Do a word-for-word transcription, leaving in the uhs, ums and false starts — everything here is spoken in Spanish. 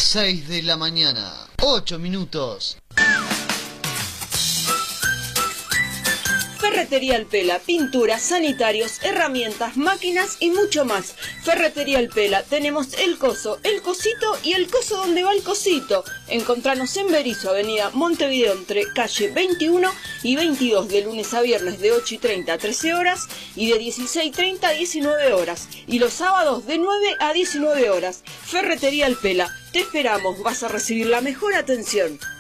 seis de la mañana, ocho minutos. Ferretería El Pela, pinturas, sanitarios, herramientas, máquinas y mucho más. Ferretería El Pela, tenemos el coso, el cosito y el coso donde va el cosito. Encontranos en Berisso, avenida Montevideo, entre calle veintiuno y veintidós, de lunes a viernes de ocho y treinta a trece horas y de dieciséis y treinta a diecinueve horas. Y los sábados de nueve a diecinueve horas. Ferretería El Pela, te esperamos, vas a recibir la mejor atención.